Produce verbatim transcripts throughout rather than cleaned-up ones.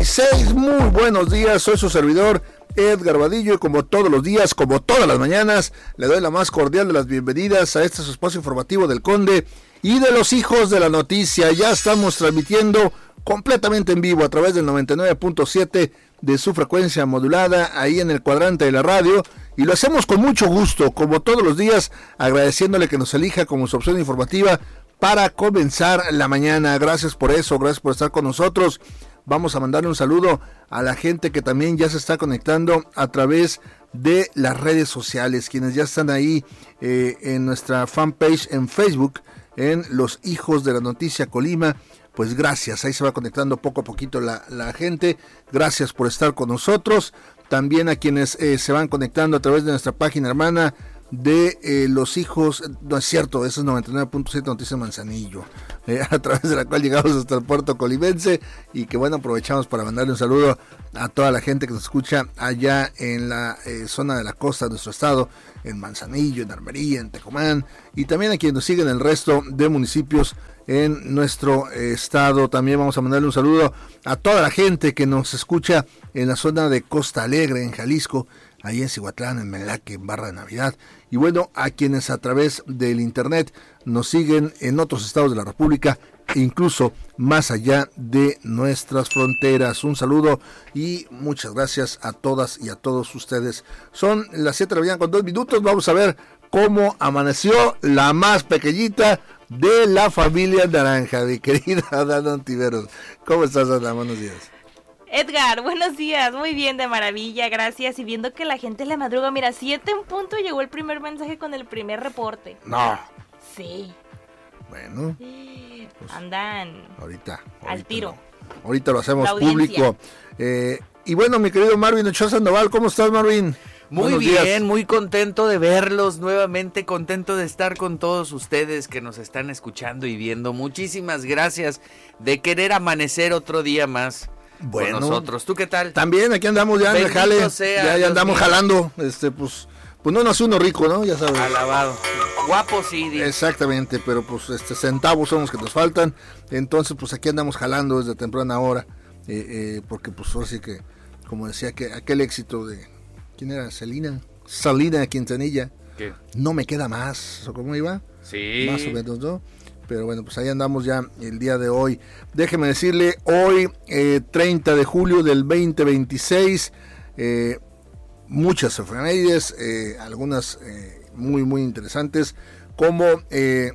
veintiséis. Muy buenos días, soy su servidor Edgar Vadillo y como todos los días, como todas las mañanas, le doy la más cordial de las bienvenidas a este su espacio informativo del Conde y de los hijos de la noticia. Ya estamos transmitiendo completamente en vivo a través del noventa y nueve punto siete de su frecuencia modulada ahí en el cuadrante de la radio, y lo hacemos con mucho gusto, como todos los días, agradeciéndole que nos elija como su opción informativa para comenzar la mañana. Gracias por eso, gracias por estar con nosotros. Vamos a mandarle un saludo a la gente que también ya se está conectando a través de las redes sociales, quienes ya están ahí eh, en nuestra fanpage en Facebook, en Los Hijos de la Noticia Colima. Pues gracias, ahí se va conectando poco a poquito la, la gente. Gracias por estar con nosotros. También a quienes eh, se van conectando a través de nuestra página hermana de eh, Los Hijos, no es cierto, eso es noventa y nueve punto siete Noticias Manzanillo, eh, a través de la cual llegamos hasta el puerto colimense, y que bueno, aprovechamos para mandarle un saludo a toda la gente que nos escucha allá en la eh, zona de la costa de nuestro estado, en Manzanillo, en Armería, en Tecomán, y también a quienes nos siguen en el resto de municipios en nuestro eh, estado. También vamos a mandarle un saludo a toda la gente que nos escucha en la zona de Costa Alegre, en Jalisco, ahí en Cihuatlán, en Melaque, en Barra de Navidad, y bueno, a quienes a través del internet nos siguen en otros estados de la República e incluso más allá de nuestras fronteras. Un saludo y muchas gracias a todas y a todos ustedes. Son las siete de la mañana con dos minutos. Vamos a ver cómo amaneció la más pequeñita de la familia Naranja, mi querida Adana Ontiveros. ¿Cómo estás, Adana? Buenos días. Edgar, buenos días, muy bien, de maravilla, gracias. Y viendo que la gente le madruga, mira, siete en punto llegó el primer mensaje con el primer reporte. No. Sí. Bueno. Pues, Andan. Ahorita. Al ahorita tiro. No. Ahorita lo hacemos público. Eh, y bueno, mi querido Marvin Ochoa Sandoval, ¿cómo estás, Marvin? Muy Buenos bien, días. Muy contento de verlos nuevamente, contento de estar con todos ustedes que nos están escuchando y viendo. Muchísimas gracias de querer amanecer otro día más. Bueno, con nosotros. ¿Tú qué tal? También aquí andamos ya en el jale, ya, ya andamos mío. jalando, este, pues, pues no nació uno rico, ¿no? Ya sabes. Alabado. Guapo sí. Dice. Exactamente, pero pues este centavos son los que nos faltan, entonces pues aquí andamos jalando desde temprana hora, eh, eh, porque pues ahora sí que, como decía, que aquel éxito de, ¿quién era? Celina, Salina Quintanilla. ¿Qué? No me queda más, ¿o cómo iba? Sí. Más o menos, ¿no? Pero bueno, pues ahí andamos ya el día de hoy. Déjeme decirle, hoy eh, treinta de julio del veinte veintiséis, eh, muchas efemérides, eh, algunas eh, muy muy interesantes, como eh,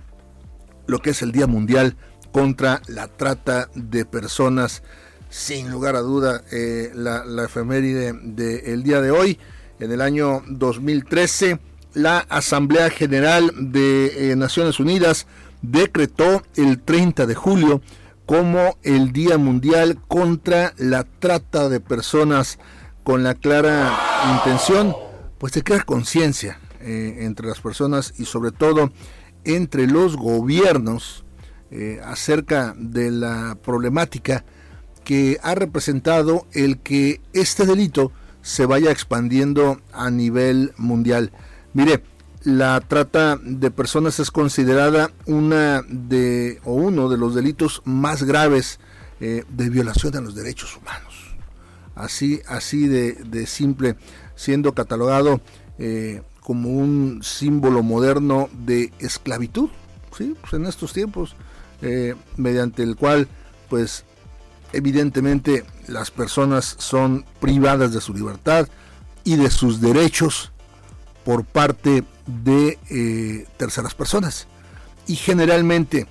lo que es el Día Mundial contra la Trata de Personas. Sin lugar a duda, eh, la, la efeméride del día de hoy, en el año dos mil trece, la Asamblea General de eh, Naciones Unidas decretó el treinta de julio como el Día Mundial contra la Trata de Personas, con la clara intención pues de crear conciencia eh, entre las personas y sobre todo entre los gobiernos eh, acerca de la problemática que ha representado el que este delito se vaya expandiendo a nivel mundial. Mire, la trata de personas es considerada una de o uno de los delitos más graves eh, de violación a los derechos humanos. Así, así de, de simple, siendo catalogado eh, como un símbolo moderno de esclavitud, ¿sí? Pues en estos tiempos, eh, mediante el cual, pues, evidentemente las personas son privadas de su libertad y de sus derechos por parte de eh, terceras personas, y generalmente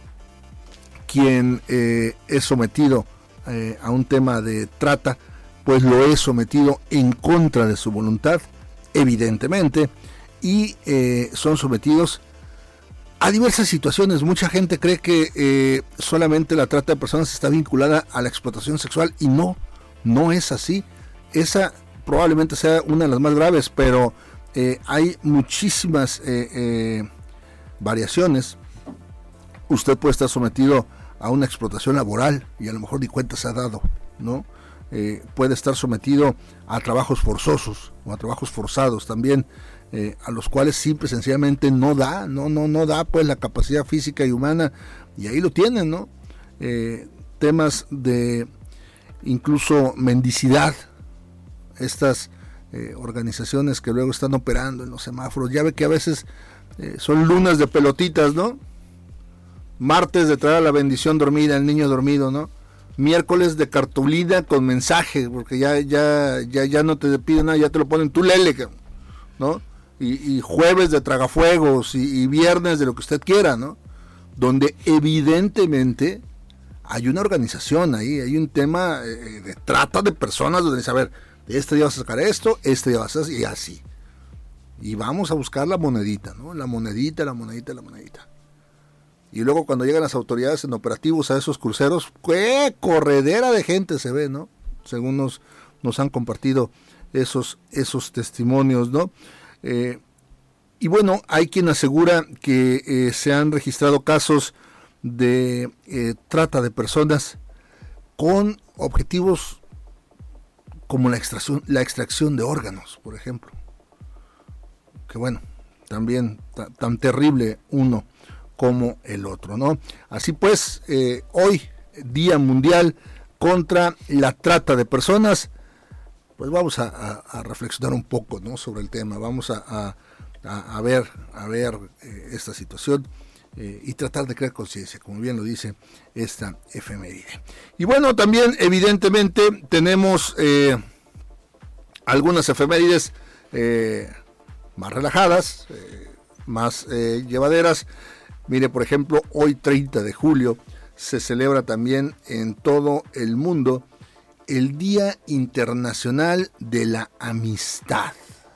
quien eh, es sometido eh, a un tema de trata pues lo es sometido en contra de su voluntad, evidentemente, y eh, son sometidos a diversas situaciones. Mucha gente cree que eh, solamente la trata de personas está vinculada a la explotación sexual, y no, no es así. Esa probablemente sea una de las más graves, pero eh, hay muchísimas eh, eh, variaciones. Usted puede estar sometido a una explotación laboral y a lo mejor ni cuenta se ha dado, ¿no? Eh, puede estar sometido a trabajos forzosos o a trabajos forzados también, eh, a los cuales simple y sencillamente no da, no, no, no da pues la capacidad física y humana, y ahí lo tienen, ¿no? Eh, temas de incluso mendicidad, estas eh, organizaciones que luego están operando en los semáforos. Ya ve que a veces eh, son lunas de pelotitas, ¿no? Martes de traer a la bendición dormida, el niño dormido, ¿no? Miércoles de cartulina con mensaje, porque ya ya ya ya no te piden nada, ya te lo ponen tú lele, ¿no? Y, y jueves de tragafuegos y, y viernes de lo que usted quiera, ¿no? Donde evidentemente hay una organización ahí, hay un tema eh, de trata de personas, donde dice, a ver, este día vas a sacar esto, este día vas a hacer, y así. Y vamos a buscar la monedita, ¿no? La monedita, la monedita, la monedita. Y luego cuando llegan las autoridades en operativos a esos cruceros, ¡qué corredera de gente se ve, ¿no? Según nos, nos han compartido esos, esos testimonios, ¿no? Eh, y bueno, hay quien asegura que eh, se han registrado casos de eh, trata de personas con objetivos como la extracción, la extracción de órganos, por ejemplo. Que bueno, también t- tan terrible uno como el otro, ¿no? Así pues, eh, hoy, Día Mundial contra la Trata de Personas, pues vamos a, a, a reflexionar un poco, ¿no? Sobre el tema, vamos a, a, a ver, a ver eh, esta situación eh, y tratar de crear conciencia, como bien lo dice esta efeméride. Y bueno, también evidentemente tenemos eh, algunas efemérides eh, más relajadas, eh, más eh, llevaderas. Mire, por ejemplo, hoy treinta de julio se celebra también en todo el mundo el Día Internacional de la Amistad.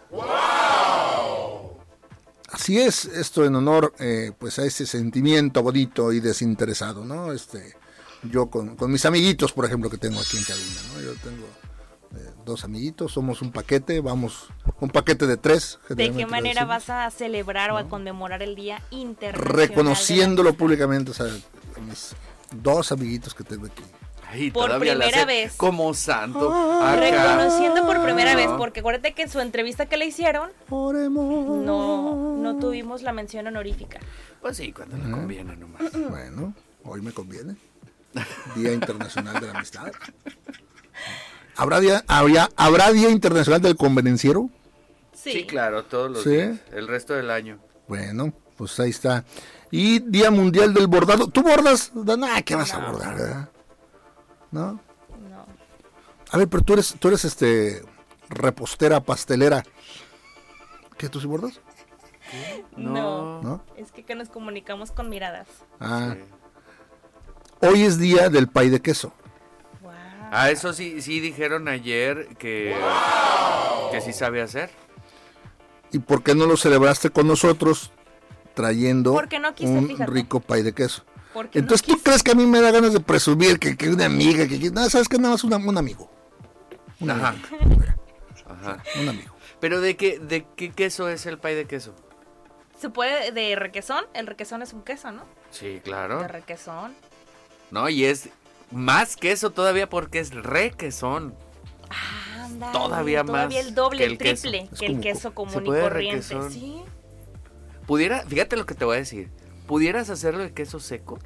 ¡Wow! Así es, esto en honor eh, pues a ese sentimiento bonito y desinteresado, ¿no? Este, yo con, con mis amiguitos, por ejemplo, que tengo aquí en cabina, ¿no? Yo tengo eh, dos amiguitos, somos un paquete, vamos, un paquete de tres. ¿De qué manera vas a celebrar, ¿no?, o a conmemorar el Día Internacional? Reconociéndolo públicamente, o sea, a mis dos amiguitos que tengo aquí. Ay, por primera vez. Como santo. Ah, reconociendo por primera vez, porque acuérdate que en su entrevista que le hicieron, no, no tuvimos la mención honorífica. Pues sí, cuando le conviene nomás. Bueno, hoy me conviene. Día Internacional de la Amistad. ¿Habrá día, habría, ¿Habrá Día Internacional del Convenenciero? Sí, sí, claro, todos los ¿Sí? días, el resto del año. Bueno, pues ahí está. Y Día Mundial del Bordado. ¿Tú bordas? Nah, ¿qué vas no. a bordar? ¿Verdad? ¿No? No. A ver, pero tú eres, tú eres este repostera, pastelera. ¿Qué, tú sí bordas? No. ¿No? Es que, que nos comunicamos con miradas. Ah. Sí. Hoy es día del pay de queso. Wow. Ah, eso sí, sí dijeron ayer que, wow. que sí sabe hacer. ¿Y por qué no lo celebraste con nosotros trayendo Porque no quise, un fíjate. rico pay de queso? Entonces, no ¿tú crees que a mí me da ganas de presumir que, que una amiga, que, que nada, sabes que nada más una, un amigo? Un Ajá. amigo. Ajá. Un amigo. ¿Pero de qué, de qué queso es el pay de queso? Se puede de requesón, el requesón es un queso, ¿no? Sí, claro. De requesón. No, y es más queso todavía porque es requesón. Ah, anda. Todavía, todavía más. el doble, que el, el triple queso. que el queso común y corriente. Requesón. Sí. Pudiera, fíjate lo que te voy a decir. ¿Pudieras hacerlo de queso seco?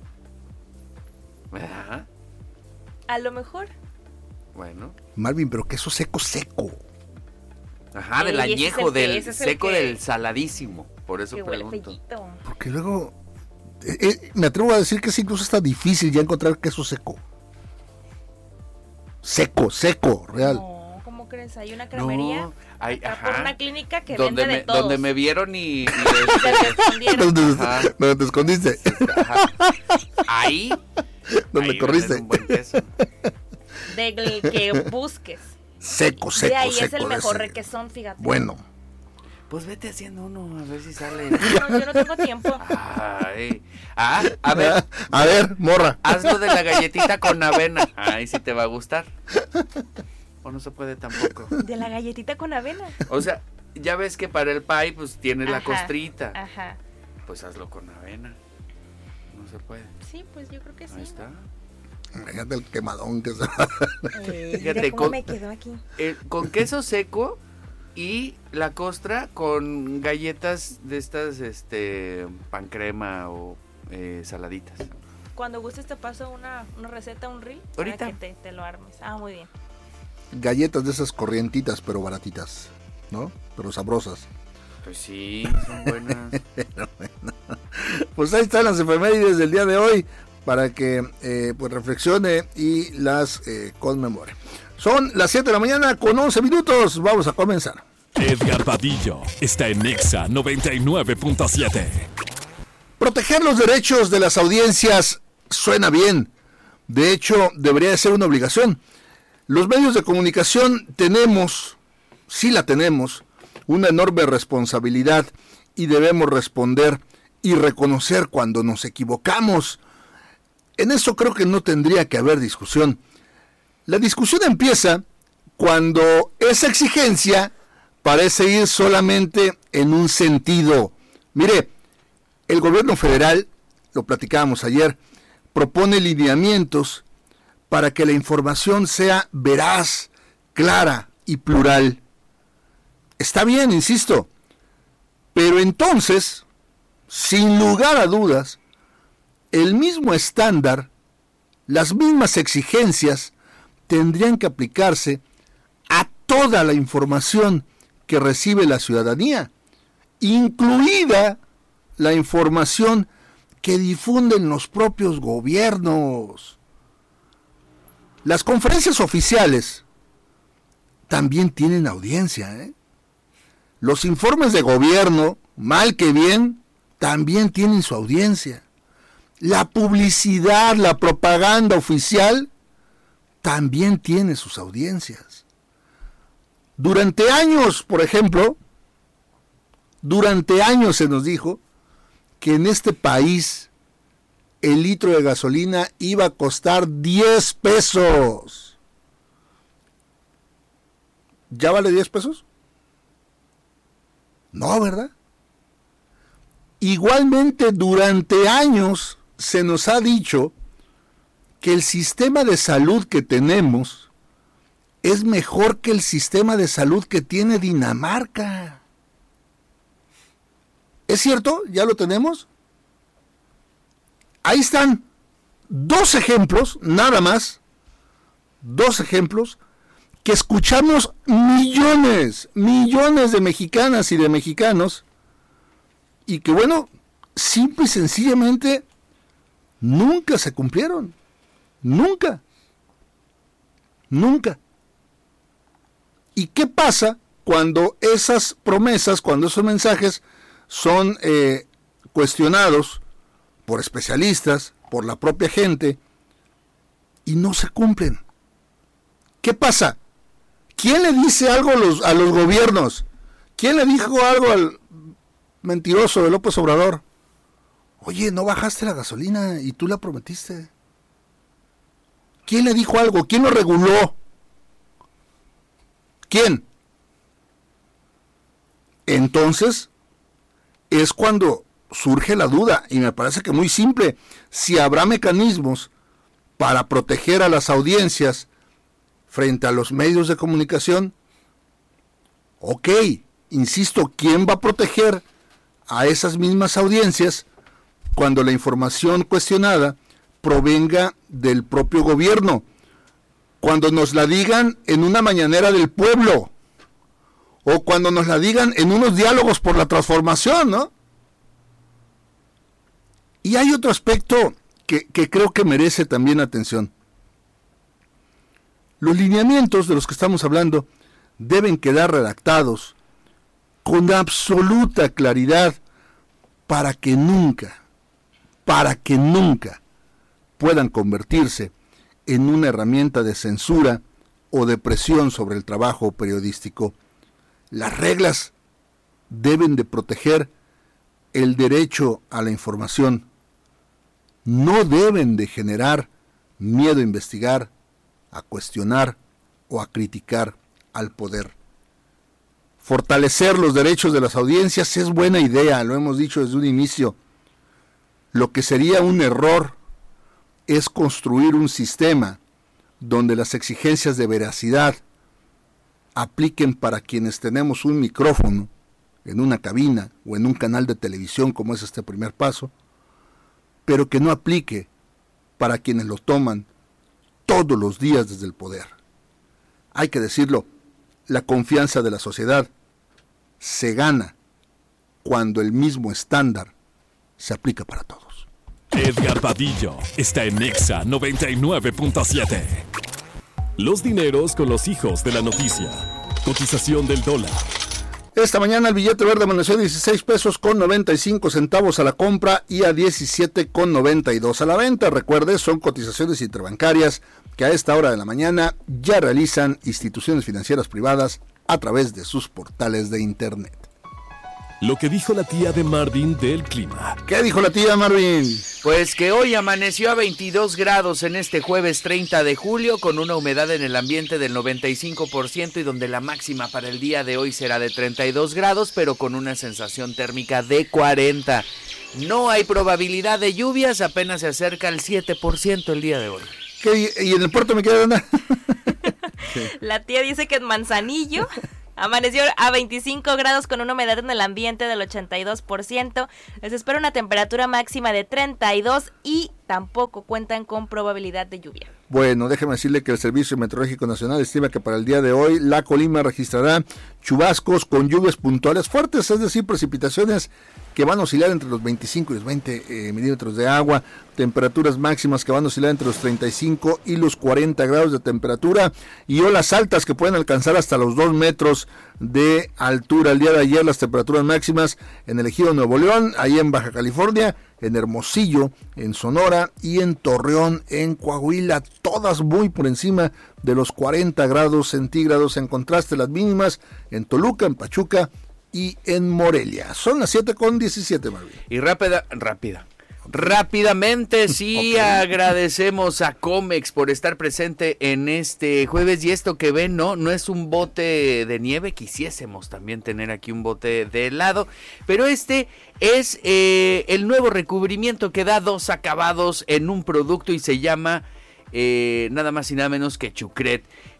¿Verdad? A lo mejor. Bueno. Malvin, pero queso seco, seco. Ajá, del Ey, añejo, del seco, que... del saladísimo. Por eso que pregunto. Huele Porque luego, eh, eh, me atrevo a decir que es incluso está difícil ya encontrar queso seco. Seco, seco, real. No, ¿cómo crees? Hay una cremería no, hay, acá ajá, por una clínica que donde vende me, de todos. Donde me vieron y... y se escondieron. ¿Dónde, ¿Dónde te escondiste? Ajá. Ahí. ¿Dónde ahí corriste? Un buen queso. Del que busques. Seco, seco, de ahí seco. es el mejor ese. requesón, fíjate. Bueno. Pues vete haciendo uno, a ver si sale. No, yo no tengo tiempo. Ay. Ah, a ver. A ver, morra. Hazlo de la galletita con avena. Ay, sí te va a gustar. O no se puede tampoco. De la galletita con avena. O sea, ya ves que para el pie pues tiene ajá, la costrita. Ajá. Pues hazlo con avena. No se puede. Sí, pues yo creo que sí. Ahí está. Fíjate el quemadón que se eh, Fíjate, mira cómo con, me quedó aquí. Eh, con queso seco y la costra con galletas de estas, este, pan crema o eh, saladitas. Cuando gustes te paso una, una receta, un reel, ahorita para que te, te lo armes. Ah, muy bien. Galletas de esas corrientitas, pero baratitas, ¿no? Pero sabrosas. Pues sí, son buenas. Pero bueno, pues ahí están las efemérides del día de hoy para que eh, pues reflexione y las eh, conmemore. Son las siete de la mañana con once minutos. Vamos a comenzar. Edgar Vadillo está en Nexa noventa y nueve punto siete. Proteger los derechos de las audiencias suena bien. De hecho, debería de ser una obligación. Los medios de comunicación tenemos, sí la tenemos, una enorme responsabilidad y debemos responder y reconocer cuando nos equivocamos. En eso creo que no tendría que haber discusión. La discusión empieza cuando esa exigencia parece ir solamente en un sentido. Mire, el gobierno federal, lo platicábamos ayer, propone lineamientos para que la información sea veraz, clara y plural. Está bien, insisto, pero entonces, sin lugar a dudas, el mismo estándar, las mismas exigencias tendrían que aplicarse a toda la información que recibe la ciudadanía, incluida la información que difunden los propios gobiernos. Las conferencias oficiales también tienen audiencia, ¿eh? Los informes de gobierno, mal que bien, también tienen su audiencia. La publicidad, la propaganda oficial, también tiene sus audiencias. Durante años, por ejemplo, durante años se nos dijo que en este país el litro de gasolina iba a costar diez pesos. ¿Ya vale diez pesos? No, ¿verdad? Igualmente, durante años se nos ha dicho que el sistema de salud que tenemos es mejor que el sistema de salud que tiene Dinamarca. ¿Es cierto? ¿Ya lo tenemos? Ahí están dos ejemplos, nada más, dos ejemplos que escuchamos millones, millones de mexicanas y de mexicanos y que, bueno, simple y sencillamente nunca se cumplieron. Nunca. Nunca. ¿Y qué pasa cuando esas promesas, cuando esos mensajes son eh, cuestionados por especialistas, por la propia gente, y no se cumplen? ¿Qué pasa? ¿Quién le dice algo a los, a los gobiernos? ¿Quién le dijo algo al mentiroso de López Obrador? Oye, no bajaste la gasolina y tú la prometiste. ¿Quién le dijo algo? ¿Quién lo reguló? ¿Quién? Entonces, es cuando surge la duda, y me parece que muy simple, si habrá mecanismos para proteger a las audiencias frente a los medios de comunicación. Ok, insisto, ¿quién va a proteger a esas mismas audiencias cuando la información cuestionada provenga del propio gobierno? Cuando nos la digan en una mañanera del pueblo, o cuando nos la digan en unos diálogos por la transformación, ¿no? Y hay otro aspecto que, que creo que merece también atención. Los lineamientos de los que estamos hablando deben quedar redactados con absoluta claridad para que nunca, para que nunca puedan convertirse en una herramienta de censura o de presión sobre el trabajo periodístico. Las reglas deben de proteger el derecho a la información. No deben de generar miedo a investigar, a cuestionar o a criticar al poder. Fortalecer los derechos de las audiencias es buena idea, lo hemos dicho desde un inicio. Lo que sería un error es construir un sistema donde las exigencias de veracidad apliquen para quienes tenemos un micrófono en una cabina o en un canal de televisión, como es este primer paso, pero que no aplique para quienes lo toman todos los días desde el poder. Hay que decirlo, la confianza de la sociedad se gana cuando el mismo estándar se aplica para todos. Edgar Vadillo está en Exa noventa y nueve punto siete. Los dineros con los hijos de la noticia. Cotización del dólar. Esta mañana el billete verde amaneció a dieciséis pesos con noventa y cinco centavos a la compra y a diecisiete con noventa y dos a la venta. Recuerde, son cotizaciones interbancarias que a esta hora de la mañana ya realizan instituciones financieras privadas a través de sus portales de internet. Lo que dijo la tía de Marvin del clima. ¿Qué dijo la tía Marvin? Pues que hoy amaneció a veintidós grados en este jueves treinta de julio con una humedad en el ambiente del noventa y cinco por ciento y donde la máxima para el día de hoy será de treinta y dos grados, pero con una sensación térmica de cuarenta. No hay probabilidad de lluvias, apenas se acerca al siete por ciento el día de hoy. ¿Qué, ¿Y en el puerto me queda andar? Sí. La tía dice que en Manzanillo amaneció a veinticinco grados con una humedad en el ambiente del ochenta y dos por ciento. Les espera una temperatura máxima de treinta y dos y tampoco cuentan con probabilidad de lluvia. Bueno, déjeme decirle que el Servicio Meteorológico Nacional estima que para el día de hoy la Colima registrará chubascos con lluvias puntuales fuertes, es decir, precipitaciones que van a oscilar entre los veinticinco y los veinte eh, milímetros de agua, temperaturas máximas que van a oscilar entre los treinta y cinco y los cuarenta grados de temperatura y olas altas que pueden alcanzar hasta los dos metros de altura. El día de ayer las temperaturas máximas en el Ejido Nuevo León, ahí en Baja California, en Hermosillo, en Sonora y en Torreón, en Coahuila, todas muy por encima de los cuarenta grados centígrados. En contraste, las mínimas en Toluca, en Pachuca y en Morelia. Son las siete con diecisiete, Marvin. Y rápida, rápida. Rápidamente, sí, okay. Agradecemos a Comex por estar presente en este jueves. Y esto que ven, no, no es un bote de nieve. Quisiésemos también tener aquí un bote de helado, pero este es eh, el nuevo recubrimiento que da dos acabados en un producto y se llama eh, nada más y nada menos que Chucret,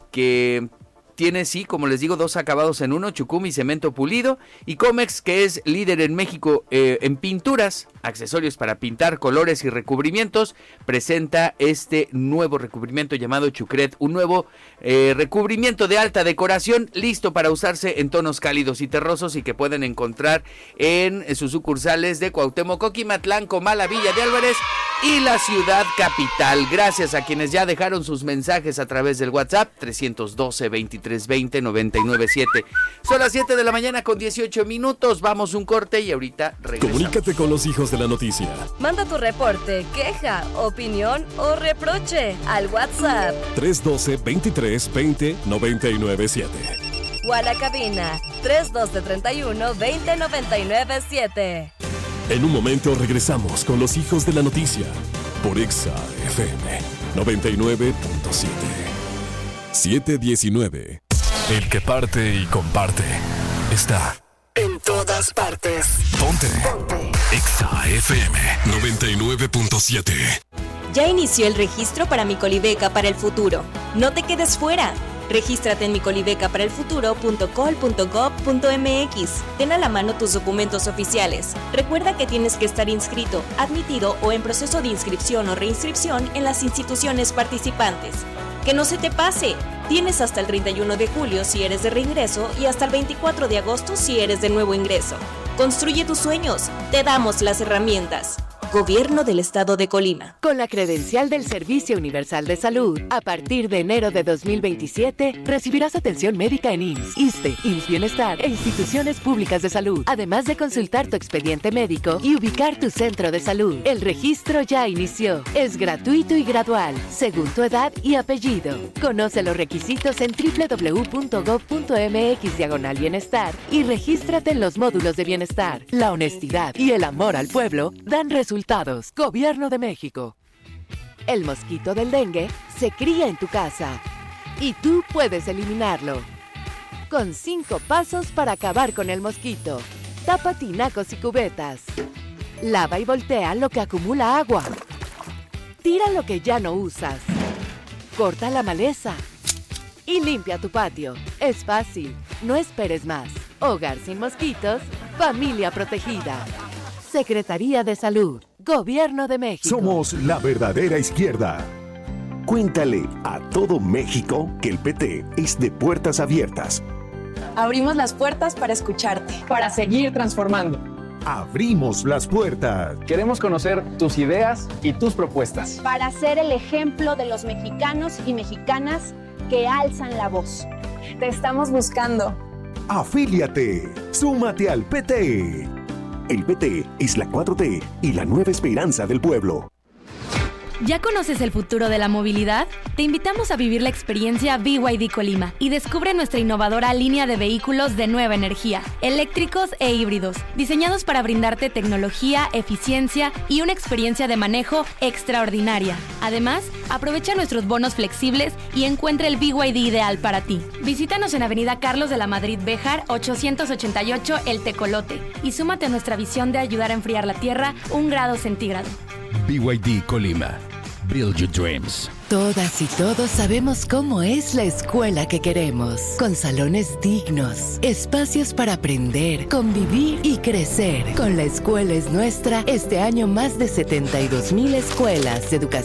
que tiene, sí, como les digo, dos acabados en uno, chucum y cemento pulido. Y Comex, que es líder en México eh, en pinturas, accesorios para pintar, colores y recubrimientos, presenta este nuevo recubrimiento llamado Chucret, un nuevo eh, recubrimiento de alta decoración, listo para usarse en tonos cálidos y terrosos y que pueden encontrar en sus sucursales de Cuauhtémoc, Coquimatlán, Comala, Villa de Álvarez y la ciudad capital. Gracias a quienes ya dejaron sus mensajes a través del WhatsApp trescientos doce, veintitrés veinte, noventa y nueve siete. Son las siete de la mañana con dieciocho minutos. Vamos un corte y ahorita regresamos. Comunícate con los hijos de la noticia. Manda tu reporte, queja, opinión o reproche al WhatsApp tres doce, veintitrés veinte, noventa y nueve siete. O a la cabina tres doce, treinta y uno, veinte, noventa y nueve siete. En un momento regresamos con los hijos de la noticia por Exa F M noventa y nueve punto siete. siete diecinueve. El que parte y comparte está en todas partes. Ponte. Ponte. Exa F M noventa y nueve punto siete. Ya inició el registro para mi Colibeca para el futuro. No te quedes fuera. Regístrate en mi colibeca para el futuro punto col punto gob punto mx. Ten a la mano tus documentos oficiales. Recuerda que tienes que estar inscrito, admitido o en proceso de inscripción o reinscripción en las instituciones participantes. ¡Que no se te pase! Tienes hasta el treinta y uno de julio si eres de reingreso y hasta el veinticuatro de agosto si eres de nuevo ingreso. Construye tus sueños. Te damos las herramientas. Gobierno del Estado de Colima. Con la credencial del Servicio Universal de Salud, a partir de enero de dos mil veintisiete, recibirás atención médica en I M S S, ISSSTE, I M S S Bienestar e instituciones públicas de salud, además de consultar tu expediente médico y ubicar tu centro de salud. El registro ya inició. Es gratuito y gradual, según tu edad y apellido. Conoce los requisitos en doble u doble u doble u punto gob punto mx diagonal bienestar y regístrate en los módulos de bienestar. La honestidad y el amor al pueblo dan resultados. Resultados. Gobierno de México. El mosquito del dengue se cría en tu casa y tú puedes eliminarlo. Con cinco pasos para acabar con el mosquito. Tapa tinacos y cubetas. Lava y voltea lo que acumula agua. Tira lo que ya no usas. Corta la maleza. Y limpia tu patio. Es fácil. No esperes más. Hogar sin mosquitos. Familia protegida. Secretaría de Salud. Gobierno de México. Somos la verdadera izquierda. Cuéntale a todo México que el P T es de puertas abiertas. Abrimos las puertas para escucharte, para seguir transformando. Abrimos las puertas. Queremos conocer tus ideas y tus propuestas. Para ser el ejemplo de los mexicanos y mexicanas que alzan la voz. Te estamos buscando. Afíliate. Súmate al P T. El P T es la cuatro T y la nueva esperanza del pueblo. ¿Ya conoces el futuro de la movilidad? Te invitamos a vivir la experiencia B Y D Colima y descubre nuestra innovadora línea de vehículos de nueva energía, eléctricos e híbridos, diseñados para brindarte tecnología, eficiencia y una experiencia de manejo extraordinaria. Además, aprovecha nuestros bonos flexibles y encuentra el B Y D ideal para ti. Visítanos en Avenida Carlos de la Madrid Béjar, ochocientos ochenta y ocho El Tecolote, y súmate a nuestra visión de ayudar a enfriar la Tierra un grado centígrado. B Y D Colima. Build your dreams. Todas y todos sabemos cómo es la escuela que queremos, con salones dignos, espacios para aprender, convivir y crecer. Con La Escuela es Nuestra, este año más de setenta y dos mil escuelas de educación